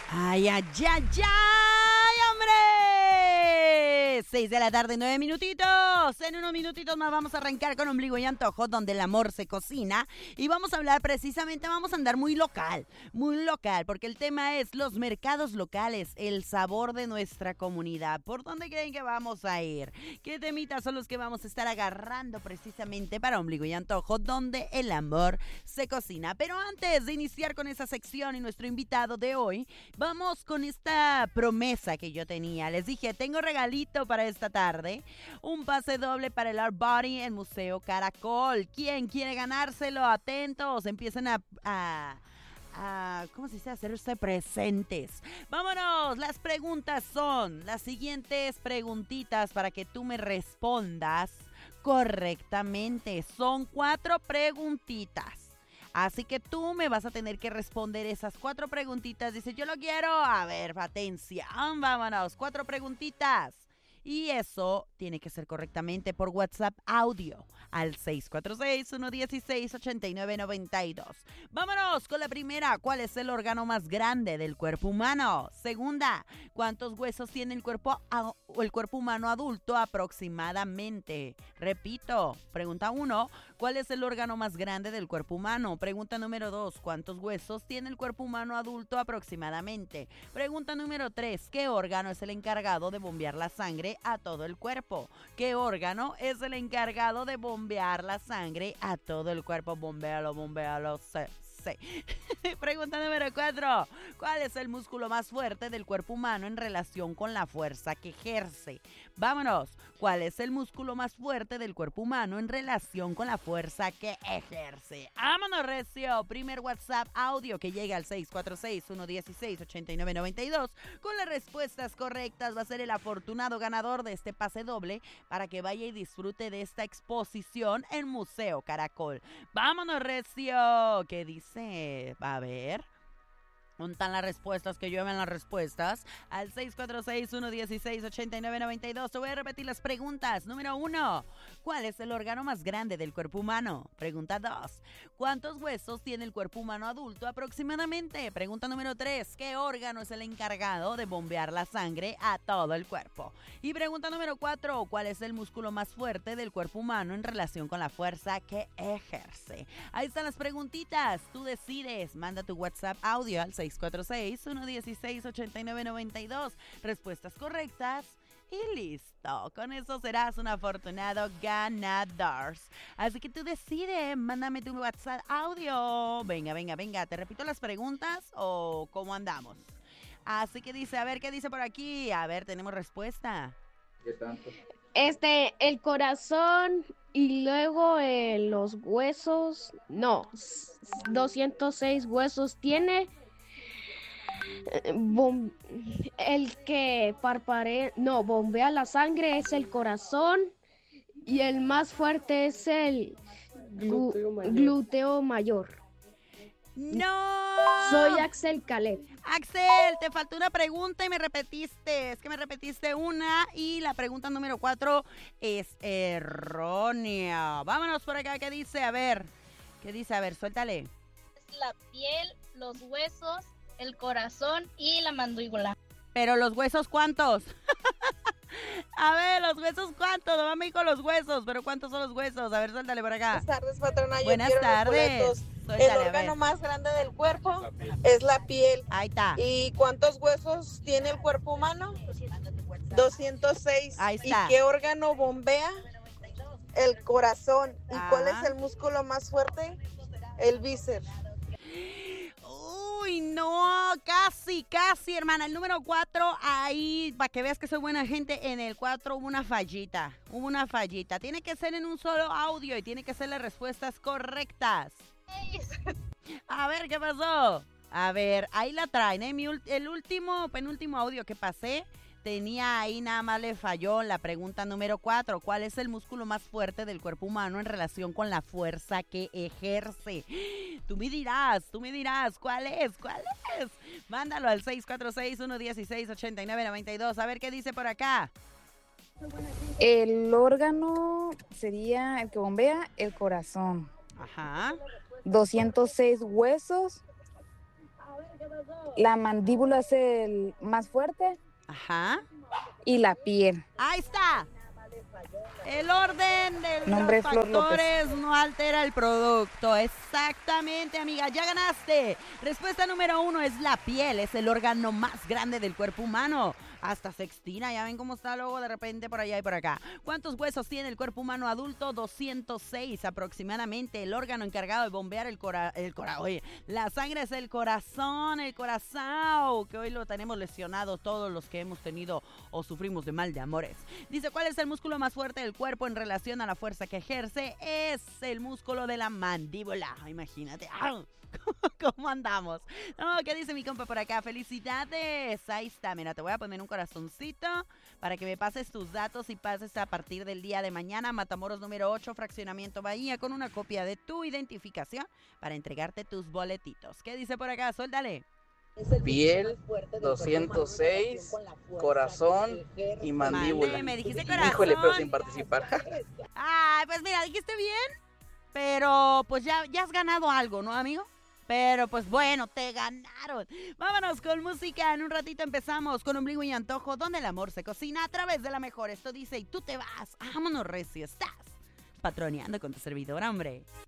¡Ay, ay, ay, ay, hombre! 6 de la tarde, 9 minutitos. En unos minutitos más vamos a arrancar con Ombligo y Antojo, donde el amor se cocina. Y vamos a hablar precisamente, vamos a andar muy local, porque el tema es los mercados locales, el sabor de nuestra comunidad. ¿Por dónde creen que vamos a ir? ¿Qué temitas son los que vamos a estar agarrando precisamente para Ombligo y Antojo, donde el amor se cocina? Pero antes de iniciar con esa sección y nuestro invitado de hoy, vamos con esta promesa que yo tenía. Les dije, tengo regalito para esta tarde. Un pase doble para el Art Body en Museo Caracol. ¿Quién quiere ganárselo? Atentos, empiecen ¿cómo se dice? Hacerse presentes. Vámonos, las preguntas son las siguientes preguntitas para que tú me respondas correctamente. Son 4 preguntitas. Así que tú me vas a tener que responder esas 4 preguntitas. Dice, yo lo quiero. A ver, atención, vámonos. 4 preguntitas. Y eso tiene que ser correctamente por WhatsApp audio al 646-116-8992. Vámonos con la primera. ¿Cuál es el órgano más grande del cuerpo humano? Segunda, ¿cuántos huesos tiene el cuerpo humano adulto aproximadamente? Repito, pregunta 1, ¿cuál es el órgano más grande del cuerpo humano? Pregunta número 2, ¿cuántos huesos tiene el cuerpo humano adulto aproximadamente? Pregunta número 3, ¿qué órgano es el encargado de bombear la sangre a todo el cuerpo? ¿Qué órgano es el encargado de bombear la sangre a todo el cuerpo? Bombéalo, sí. Pregunta número 4. ¿Cuál es el músculo más fuerte del cuerpo humano en relación con la fuerza que ejerce? Vámonos. ¿Cuál es el músculo más fuerte del cuerpo humano en relación con la fuerza que ejerce? ¡Vámonos, recio! Primer WhatsApp audio que llega al 646-116-8992. Con las respuestas correctas va a ser el afortunado ganador de este pase doble para que vaya y disfrute de esta exposición en Museo Caracol. ¡Vámonos, recio! ¿Qué dice? A ver. ¿Dónde están las respuestas? Que llueven las respuestas. Al 646-116-8992. Te voy a repetir las preguntas. Número 1. ¿Cuál es el órgano más grande del cuerpo humano? Pregunta 2. ¿Cuántos huesos tiene el cuerpo humano adulto aproximadamente? Pregunta número 3. ¿Qué órgano es el encargado de bombear la sangre a todo el cuerpo? Y pregunta número 4. ¿Cuál es el músculo más fuerte del cuerpo humano en relación con la fuerza que ejerce? Ahí están las preguntitas. Tú decides. Manda tu WhatsApp audio al 646-116-8992. Respuestas correctas y listo. Con eso serás un afortunado ganador. Así que tú decides, mándame tu WhatsApp audio. Venga. ¿Te repito las preguntas o cómo andamos? Así que dice, a ver, ¿qué dice por aquí? A ver, tenemos respuesta. ¿Qué tanto? El corazón y luego los huesos, no, 206 huesos tiene. El que bombea la sangre es el corazón y el más fuerte es el glúteo mayor. ¡No! Soy Axel Caleb. Axel, te faltó una pregunta y me repetiste. Es que me repetiste una y la pregunta número 4 es errónea. Vámonos por acá, ¿qué dice? A ver, ¿qué dice? A ver, suéltale. Es la piel, los huesos, el corazón y la mandíbula. Pero los huesos, ¿cuántos? A ver, los huesos, ¿cuántos? Mamá me dijo los huesos, pero ¿cuántos son los huesos? A ver, suéltale por acá. Buenas tardes, patrona. Yo Buenas quiero los tardes. boletos. Suéltale, El a órgano ver. más grande del cuerpo es la piel. Ahí está. ¿Y cuántos huesos tiene el cuerpo humano? 206. Ahí está. ¿Y qué órgano bombea? El corazón. ¿Y cuál es el músculo más fuerte? El bíceps. Uy, no, casi, hermana. El número 4, ahí, para que veas que soy buena gente, en el 4 hubo una fallita. Tiene que ser en un solo audio y tiene que ser las respuestas correctas. A ver, ¿qué pasó? A ver, ahí la traen, ¿eh? Penúltimo audio que pasé, tenía ahí, nada más le falló la pregunta número 4. ¿Cuál es el músculo más fuerte del cuerpo humano en relación con la fuerza que ejerce? Tú me dirás, ¿cuál es? Mándalo al 646-116-8992. A ver qué dice por acá. El órgano sería el que bombea el corazón. Ajá. 206 huesos La mandíbula es el más fuerte Ajá. y la piel. Ahí está. El orden de Nombre los Flor López. factores no altera el producto. Exactamente, amiga. Ya ganaste. Respuesta número 1 es la piel. Es el órgano más grande del cuerpo humano. Hasta se extina. Ya ven cómo está luego de repente por allá y por acá. ¿Cuántos huesos tiene el cuerpo humano adulto? 206 aproximadamente. El órgano encargado de bombear oye, la sangre es el corazón. El corazón. Que hoy lo tenemos lesionado todos los que hemos tenido o sufrimos de mal de amores. Dice, ¿cuál es el músculo más fuerte del cuerpo en relación a la fuerza que ejerce? Es el músculo de la mandíbula. Imagínate. ¡Au! ¿Cómo andamos? No, ¿qué dice mi compa por acá? ¡Felicidades! Ahí está, mira, te voy a poner un corazoncito para que me pases tus datos y pases a partir del día de mañana Matamoros número 8, Fraccionamiento Bahía, con una copia de tu identificación para entregarte tus boletitos. ¿Qué dice por acá? Suéltale. Piel, 206, corazón y mandíbula. Mande, me dijiste corazón. Híjole, pero sin participar. Ay, pues mira, dijiste bien, pero pues ya has ganado algo, ¿no, amigo? Pero pues bueno, te ganaron. Vámonos con música. En un ratito empezamos con Ombligo y Antojo, donde el amor se cocina a través de la mejor. Esto dice, y tú te vas. Vámonos, recio. Estás patroneando con tu servidor, hombre.